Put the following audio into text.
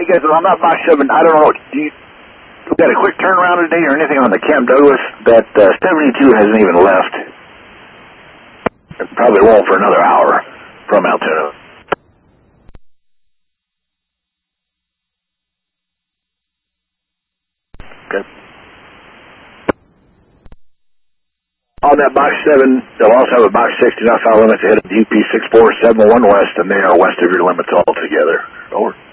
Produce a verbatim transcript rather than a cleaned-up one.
Hey guys, on that box seven, I don't know, do you we got a quick turnaround today or anything on the Camp Douglas? That uh, seventy-two hasn't even left. It probably won't for another hour from Altoona. Okay. On that box seven, they'll also have a box sixty knots out limits ahead of U P six four seven one west, and they are west of your limits altogether. Over.